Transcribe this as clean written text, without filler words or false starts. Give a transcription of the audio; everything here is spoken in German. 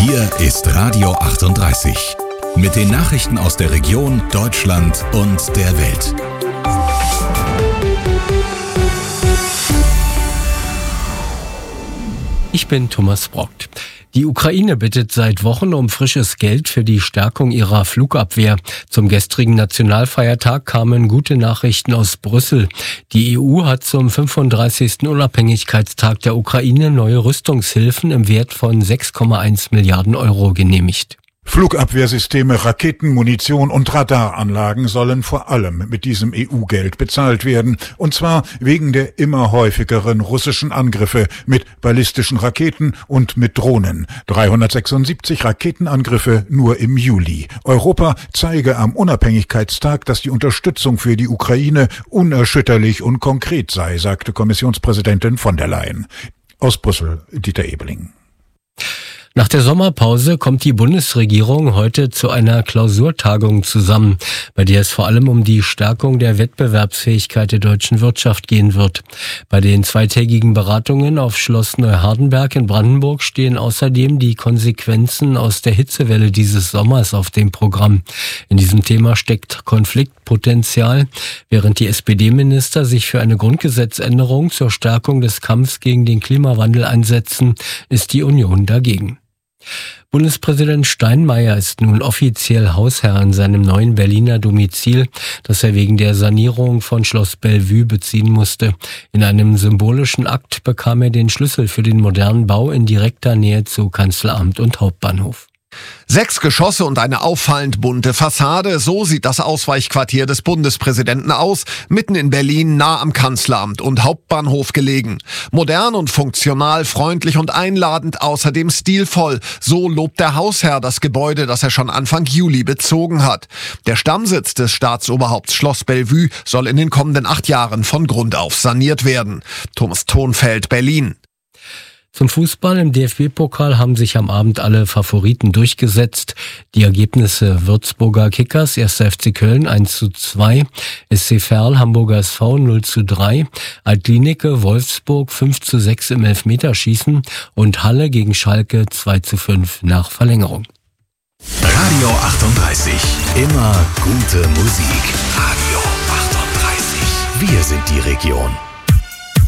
Hier ist Radio 38 mit den Nachrichten aus der Region, Deutschland und der Welt. Ich bin Thomas Brockt. Die Ukraine bittet seit Wochen um frisches Geld für die Stärkung ihrer Flugabwehr. Zum gestrigen Nationalfeiertag kamen gute Nachrichten aus Brüssel. Die EU hat zum 35. Unabhängigkeitstag der Ukraine neue Rüstungshilfen im Wert von 6,1 Milliarden Euro genehmigt. Flugabwehrsysteme, Raketen, Munition und Radaranlagen sollen vor allem mit diesem EU-Geld bezahlt werden. Und zwar wegen der immer häufigeren russischen Angriffe mit ballistischen Raketen und mit Drohnen. 376 Raketenangriffe nur im Juli. Europa zeige am Unabhängigkeitstag, dass die Unterstützung für die Ukraine unerschütterlich und konkret sei, sagte Kommissionspräsidentin von der Leyen. Aus Brüssel, Dieter Ebeling. Nach der Sommerpause kommt die Bundesregierung heute zu einer Klausurtagung zusammen, bei der es vor allem um die Stärkung der Wettbewerbsfähigkeit der deutschen Wirtschaft gehen wird. Bei den zweitägigen Beratungen auf Schloss Neuhardenberg in Brandenburg stehen außerdem die Konsequenzen aus der Hitzewelle dieses Sommers auf dem Programm. In diesem Thema steckt Konfliktpotenzial. Während die SPD-Minister sich für eine Grundgesetzänderung zur Stärkung des Kampfs gegen den Klimawandel einsetzen, ist die Union dagegen. Bundespräsident Steinmeier ist nun offiziell Hausherr in seinem neuen Berliner Domizil, das er wegen der Sanierung von Schloss Bellevue beziehen musste. In einem symbolischen Akt bekam er den Schlüssel für den modernen Bau in direkter Nähe zu Kanzleramt und Hauptbahnhof. 6 Geschosse und eine auffallend bunte Fassade, so sieht das Ausweichquartier des Bundespräsidenten aus, mitten in Berlin, nah am Kanzleramt und Hauptbahnhof gelegen. Modern und funktional, freundlich und einladend, außerdem stilvoll. So lobt der Hausherr das Gebäude, das er schon Anfang Juli bezogen hat. Der Stammsitz des Staatsoberhaupts Schloss Bellevue soll in den kommenden 8 Jahren von Grund auf saniert werden. Thomas Thonfeld, Berlin. Zum Fußball im DFB-Pokal haben sich am Abend alle Favoriten durchgesetzt. Die Ergebnisse: Würzburger Kickers, 1. FC Köln 1:2, SC Verl, Hamburger SV 0:3, Altlinike, Wolfsburg 5:6 im Elfmeterschießen und Halle gegen Schalke 2:5 nach Verlängerung. Radio 38, immer gute Musik. Radio 38, wir sind die Region.